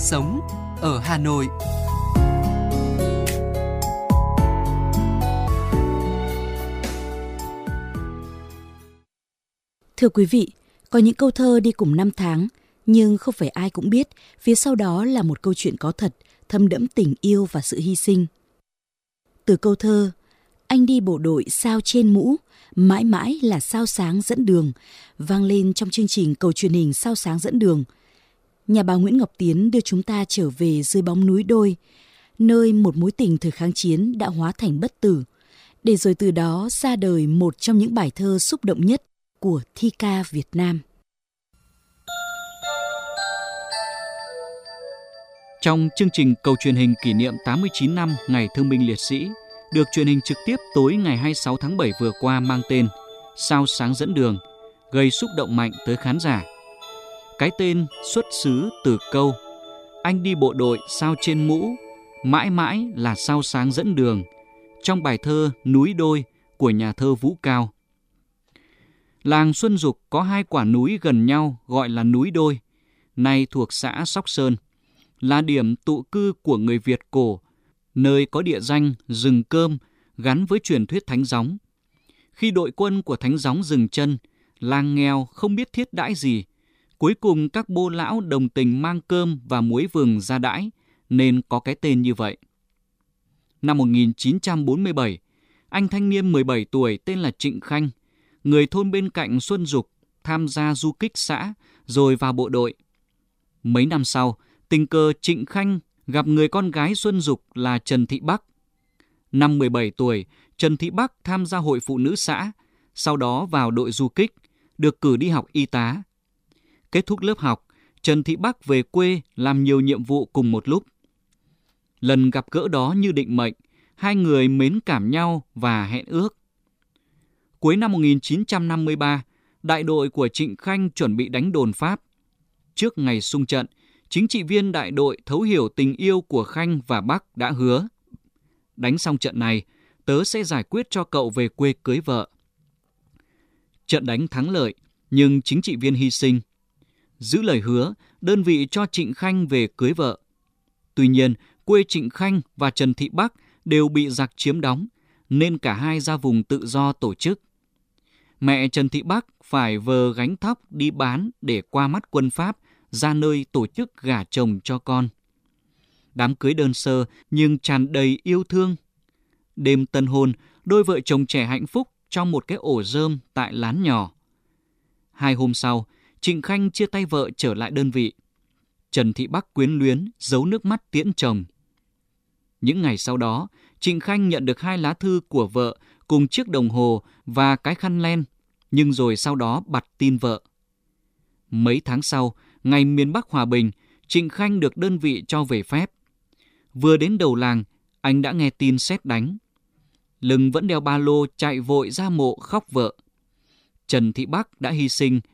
sống ở Hà Nội. Thưa quý vị, có những câu thơ đi cùng năm tháng, nhưng không phải ai cũng biết phía sau đó là một câu chuyện có thật, thấm đẫm tình yêu và sự hy sinh. Từ câu thơ "Anh đi bộ đội sao trên mũ, mãi mãi là sao sáng dẫn đường" vang lên trong chương trình cầu truyền hình Sao sáng dẫn đường, nhà báo Nguyễn Ngọc Tiến đưa chúng ta trở về dưới bóng núi đôi, nơi một mối tình thời kháng chiến đã hóa thành bất tử, để rồi từ đó ra đời một trong những bài thơ xúc động nhất của thi ca Việt Nam. Trong chương trình cầu truyền hình kỷ niệm 89 năm Ngày Thương binh Liệt sĩ, được truyền hình trực tiếp tối ngày 26 tháng 7 vừa qua mang tên Sao sáng dẫn đường, gây xúc động mạnh tới khán giả. Cái tên xuất xứ từ câu "Anh đi bộ đội sao trên mũ, mãi mãi là sao sáng dẫn đường" trong bài thơ Núi Đôi của nhà thơ Vũ Cao. Làng Xuân Dục có hai quả núi gần nhau gọi là núi Đôi, nay thuộc xã Sóc Sơn, là điểm tụ cư của người Việt cổ, nơi có địa danh rừng Cơm gắn với truyền thuyết Thánh Gióng. Khi đội quân của Thánh Gióng dừng chân, làng nghèo không biết thiết đãi gì. Cuối cùng các bô lão đồng tình mang cơm và muối vừng ra đãi, nên có cái tên như vậy. Năm 1947, anh thanh niên 17 tuổi tên là Trịnh Khanh, người thôn bên cạnh Xuân Dục, tham gia du kích xã rồi vào bộ đội. Mấy năm sau, tình cờ Trịnh Khanh gặp người con gái Xuân Dục là Trần Thị Bắc. Năm 17 tuổi, Trần Thị Bắc tham gia hội phụ nữ xã, sau đó vào đội du kích, được cử đi học y tá. Kết thúc lớp học, Trần Thị Bắc về quê làm nhiều nhiệm vụ cùng một lúc. Lần gặp gỡ đó như định mệnh, hai người mến cảm nhau và hẹn ước. Cuối năm 1953, đại đội của Trịnh Khanh chuẩn bị đánh đồn Pháp. Trước ngày xung trận, chính trị viên đại đội thấu hiểu tình yêu của Khanh và Bắc đã hứa: "Đánh xong trận này, tớ sẽ giải quyết cho cậu về quê cưới vợ." Trận đánh thắng lợi, nhưng chính trị viên hy sinh. Giữ lời hứa, đơn vị cho Trịnh Khanh về cưới vợ. Tuy nhiên, quê Trịnh Khanh và Trần Thị Bắc đều bị giặc chiếm đóng, nên cả hai ra vùng tự do tổ chức. Mẹ Trần Thị Bắc phải vờ gánh thóc đi bán để qua mắt quân Pháp, ra nơi tổ chức gả chồng cho con. Đám cưới đơn sơ nhưng tràn đầy yêu thương. Đêm tân hôn, đôi vợ chồng trẻ hạnh phúc trong một cái ổ rơm tại lán nhỏ. 2 hôm sau, Trịnh Khanh chia tay vợ trở lại đơn vị. Trần Thị Bắc quyến luyến, giấu nước mắt tiễn chồng. Những ngày sau đó, Trịnh Khanh nhận được 2 lá thư của vợ cùng chiếc đồng hồ và cái khăn len, nhưng rồi sau đó bặt tin vợ. Mấy tháng sau, ngày miền Bắc hòa bình, Trịnh Khanh được đơn vị cho về phép. Vừa đến đầu làng, anh đã nghe tin sét đánh. Lưng vẫn đeo ba lô chạy vội ra mộ khóc vợ. Trần Thị Bắc đã hy sinh